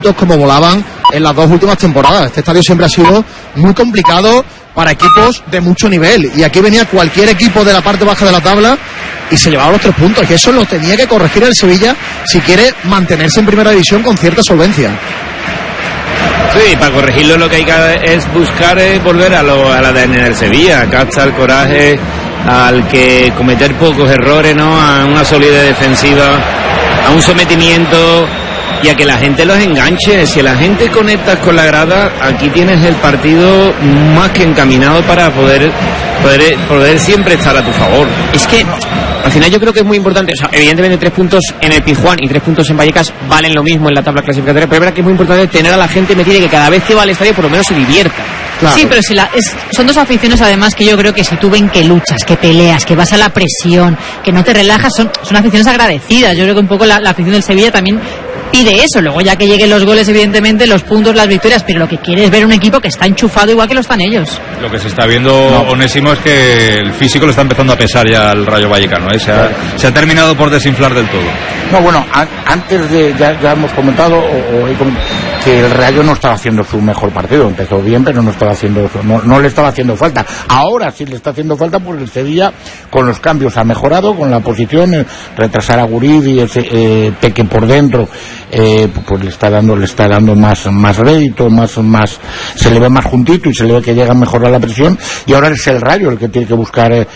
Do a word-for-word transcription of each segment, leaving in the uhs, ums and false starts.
como volaban en las dos últimas temporadas. Este estadio siempre ha sido muy complicado para equipos de mucho nivel, y aquí venía cualquier equipo de la parte baja de la tabla y se llevaba los tres puntos, y eso lo tenía que corregir el Sevilla si quiere mantenerse en primera división con cierta solvencia. Sí, para corregirlo lo que hay que es buscar es volver a, lo, a la de del Sevilla, acá está el coraje, al que cometer pocos errores, ¿no? A una solidez defensiva, a un sometimiento y a que la gente los enganche. Si la gente conecta con la grada, aquí tienes el partido más que encaminado para poder poder, poder siempre estar a tu favor. Es que al final yo creo que es muy importante, o sea, evidentemente tres puntos en el Pizjuán y tres puntos en Vallecas valen lo mismo en la tabla clasificatoria, pero es verdad que es muy importante tener a la gente metida y que cada vez que va al estadio por lo menos se divierta. Claro. Sí, pero si la, es, son dos aficiones además que yo creo que si tú ven que luchas, que peleas, que vas a la presión, que no te relajas, son, son aficiones agradecidas. Yo creo que un poco la, la afición del Sevilla también pide eso. Luego ya que lleguen los goles, evidentemente, los puntos, las victorias, pero lo que quiere es ver un equipo que está enchufado igual que lo están ellos. Lo que se está viendo, no. Onésimo, es que el físico le está empezando a pesar ya al Rayo Vallecano, ¿eh? se, ha, claro. se ha terminado por desinflar del todo. No, bueno, a, antes de, ya, ya hemos comentado o, o, que el Rayo no estaba haciendo su mejor partido. Empezó bien, pero no estaba haciendo no, no le estaba haciendo falta. Ahora sí le está haciendo falta, porque el Sevilla con los cambios ha mejorado, con la posición, eh, retrasar a Guridi, ese eh, Peque por dentro, eh, pues le está dando le está dando más más rédito, más más se le ve más juntito y se le ve que llega mejor a la presión, y ahora es el Rayo el que tiene que buscar eh,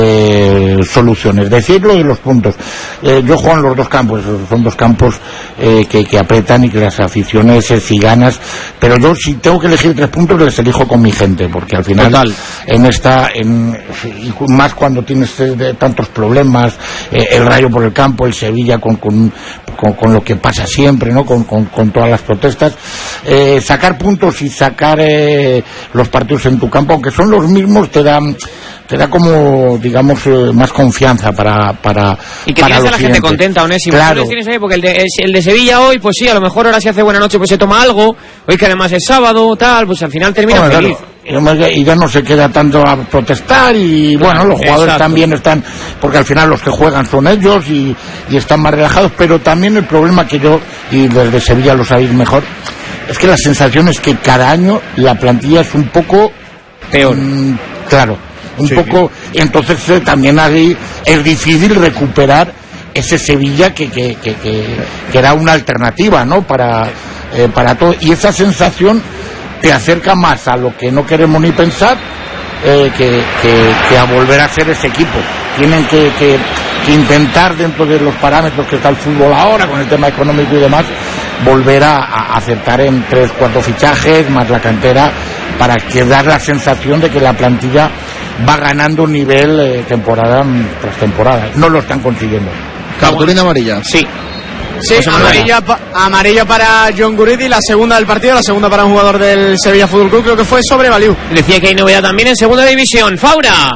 eh, soluciones. Decirlo de los puntos, eh, yo juego en los dos campos, son dos campos eh, que, que apretan y que las aficiones eh, si ganas, pero yo si tengo que elegir tres puntos les elijo con mi gente, porque al final Total. en esta en, y más cuando tienes eh, tantos problemas, eh, el Rayo por el campo, el Sevilla con con, con, con lo que pasa siempre, ¿no? Con, con, con todas las protestas, eh, sacar puntos y sacar eh, los partidos en tu campo, aunque son los mismos, te dan te da como, digamos, eh, más confianza para para y que para tienes los a la gente contenta, Onésimo. Claro. ¿Tú tienes ahí? Porque el de, el de Sevilla hoy, pues sí, a lo mejor ahora si hace buena noche pues se toma algo, hoy que además es sábado, tal, pues al final termina bueno, feliz. Claro. Y ya no se queda tanto a protestar y bueno, los jugadores Exacto. también están, porque al final los que juegan son ellos y, y están más relajados, pero también el problema que yo, y desde Sevilla lo sabéis mejor, es que la sensación es que cada año la plantilla es un poco peor. Mmm, claro, un sí, poco, sí. entonces eh, también ahí es difícil recuperar ese Sevilla que, que, que, que, que era una alternativa, ¿no? Para, eh, para todo, y esa sensación te acerca más a lo que no queremos ni pensar eh, que, que, que a volver a ser ese equipo. Tienen que, que, que intentar, dentro de los parámetros que está el fútbol ahora, con el tema económico y demás, volver a, a acertar en tres, cuatro fichajes, más la cantera, para que dar la sensación de que la plantilla va ganando nivel eh, temporada tras temporada. No lo están consiguiendo. Cartulina amarilla. Sí. Sí, amarilla, pa, amarilla para John Guridi, la segunda del partido, la segunda para un jugador del Sevilla Fútbol Club, creo que fue sobre Valiu. Decía que hay novedad también en segunda división. Faura.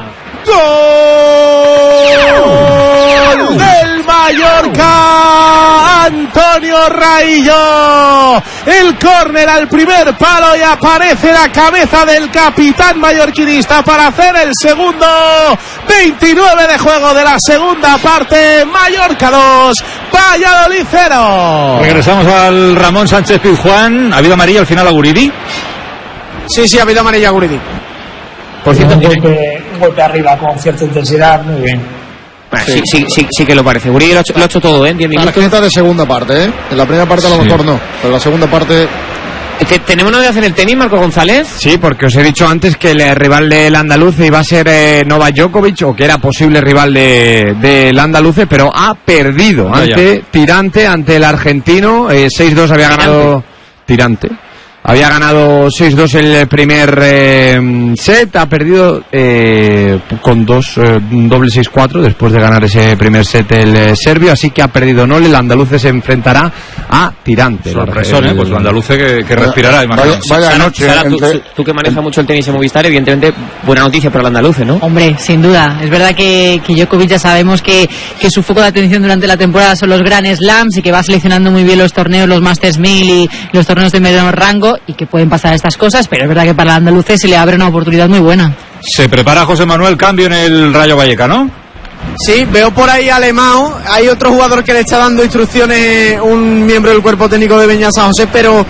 ¡Gol del Mallorca! Antonio Raillo. El córner al primer palo y aparece la cabeza del capitán mallorquinista para hacer el segundo. veintinueve de juego de la segunda parte. Mallorca dos, Valladolid cero. Regresamos al Ramón Sánchez Pizjuán. ¿Ha habido amarilla al final a Guridi? Sí, sí, ha habido amarilla a Guridi. Por cierto, un golpe, un golpe arriba con cierta intensidad, muy bien. Bueno, sí, sí, sí, sí que lo parece. Guridi lo ha hecho, lo ha hecho todo, ¿eh? En diez minutos. Tarjeta de segunda parte, ¿eh? En la primera parte a lo mejor sí. no, pero la segunda parte... ¿Tenemos novedad en el tenis, Marco González? Sí, porque os he dicho antes que el rival del Andaluce iba a ser eh, Novak Djokovic, o que era posible rival de, del Andaluce, pero ha perdido no, ante ya. Tirante, ante el argentino. eh, seis dos había Tirante. ganado Tirante. Había ganado seis dos el primer eh, set, ha perdido eh, con dos, eh, doble seis cuatro después de ganar ese primer set el eh, serbio, así que ha perdido Nole. El andaluce se enfrentará a Tirante. Sorpresón, ¿eh? Pues el andaluce que, que respirará, imagino. Vaya, vaya noche. Sara, tú, tú que manejas mucho el tenis en Movistar, evidentemente buena noticia para el andaluce, ¿no? Hombre, sin duda. Es verdad que, que Djokovic ya sabemos que, que su foco de atención durante la temporada son los Grand Slams y que va seleccionando muy bien los torneos, los Masters mil y los torneos de medio rango, y que pueden pasar estas cosas, pero es verdad que para el andaluce se le abre una oportunidad muy buena. Se prepara José Manuel cambio en el Rayo Vallecano. Sí, veo por ahí a Alemão, hay otro jugador que le está dando instrucciones, un miembro del cuerpo técnico de Beñat San José, pero